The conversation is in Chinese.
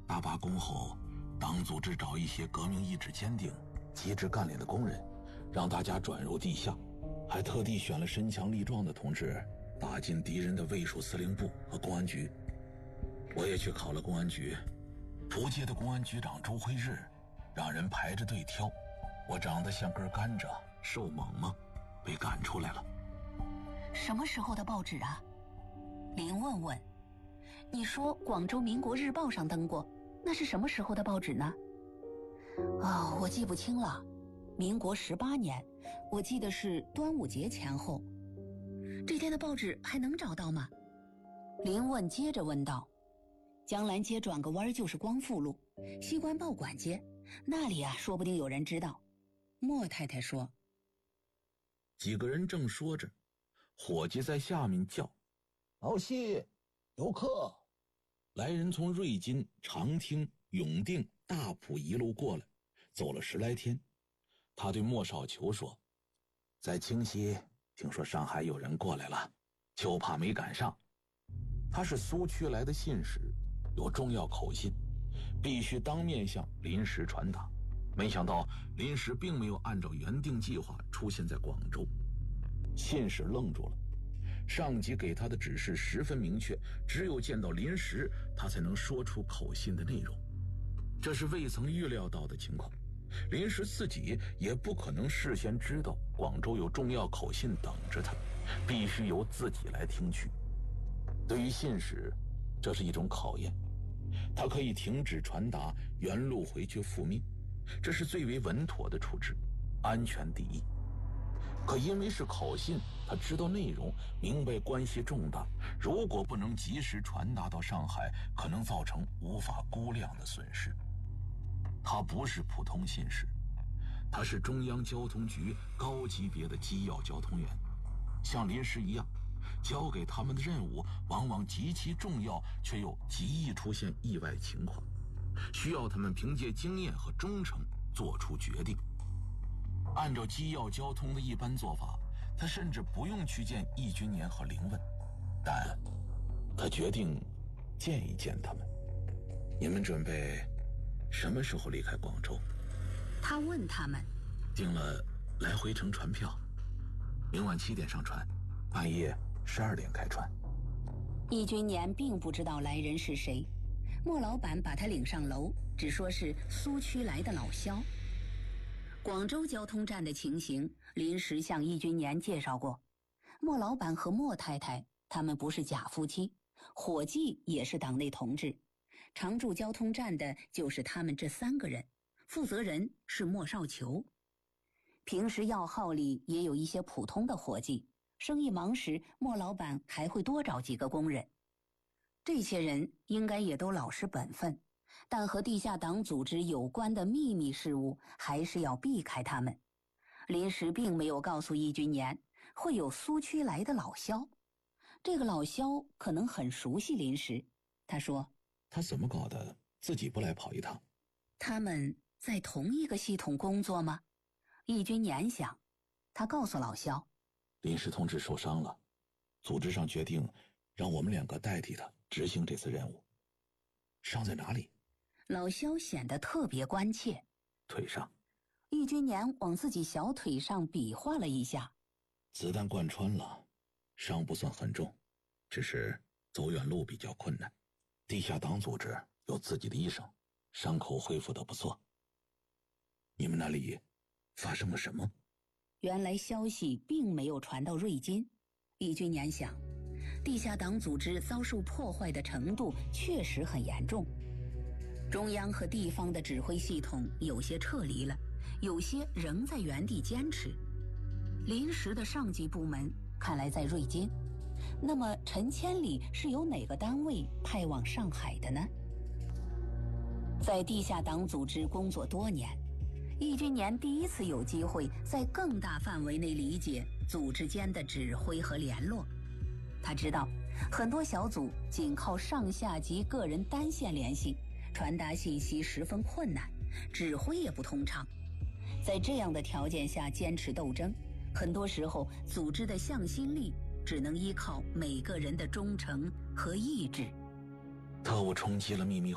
大罢工后，党组织找一些革命意志坚定、极致干练的工人，让大家转入地下，还特地选了身强力壮的同志打进敌人的卫戍司令部和公安局。我也去考了公安局，扑街的公安局长周辉日让人排着队挑，我长得像根甘蔗，瘦猛嘛，被赶出来了。 什么时候的报纸啊？林问问。你说广州民国日报上登过，那是什么时候的报纸呢？我记不清了。民国18年，我记得是端午节前后。这天的报纸还能找到吗？林问接着问道。江兰街转个弯就是光复路，西关报馆街，那里说不定有人知道。莫太太说。 几个人正说着，伙计在下面叫： 老谢，有客。 来人从瑞金、长汀、永定、大埔一路过来，走了10来天。他对莫少球说：在清溪听说上海有人过来了，就怕没赶上。他是苏区来的信使，有重要口信，必须当面向临时传达。没想到临时并没有按照原定计划出现在广州。信使愣住了，上级给他的指示十分明确，只有见到临时他才能说出口信的内容。这是未曾预料到的情况，临时自己也不可能事先知道广州有重要口信等着他，必须由自己来听取。对于信使，这是一种考验，他可以停止传达，原路回去复命，这是最为稳妥的处置，安全第一。可因为是口信，他知道内容，明白关系重大，如果不能及时传达到上海，可能造成无法估量的损失。他不是普通信使，他是中央交通局高级别的机要交通员，像临时一样，交给他们的任务往往极其重要，却又极易出现意外情况，需要他们凭借经验和忠诚做出决定。按照机要交通的一般做法，他甚至不用去见易君年和林问，但他决定见一见他们。你们准备什么时候离开广州？ 他问他们。 订了来回程船票，明晚7点上船，半夜12点开船。 易君年并不知道来人是谁，莫老板把他领上楼，只说是苏区来的老萧。广州交通站的情形，临时向易君年介绍过。莫老板和莫太太他们不是假夫妻，伙计也是党内同志，常驻交通站的就是他们这3个人，负责人是莫少球。平时要号里也有一些普通的伙计，生意忙时莫老板还会多找几个工人。这些人应该也都老实本分，但和地下党组织有关的秘密事务还是要避开他们。临时并没有告诉易君年会有苏区来的老萧，这个老萧可能很熟悉临时。他说： 他怎么搞的，自己不来跑一趟？ 他们在同一个系统工作吗？易君年想。他告诉老萧， 临时同志受伤了，组织上决定让我们2个代替他执行这次任务。伤在哪里？ 老萧显得特别关切。 腿上。 易君年往自己小腿上比划了一下。 子弹贯穿了，伤不算很重，只是走远路比较困难。地下党组织有自己的医生，伤口恢复得不错。你们那里发生了什么？ 原来消息并没有传到瑞金。易君年想，地下党组织遭受破坏的程度确实很严重。中央和地方的指挥系统有些撤离了，有些仍在原地坚持。临时的上级部门看来在瑞金，那么陈千里是由哪个单位派往上海的呢？在地下党组织工作多年，易君年第一次有机会在更大范围内理解组织间的指挥和联络。他知道很多小组仅靠上下级个人单线联系，传达信息十分困难，指挥也不通畅。在这样的条件下坚持斗争，很多时候组织的向心力只能依靠每个人的忠诚和意志。 特务冲击了秘密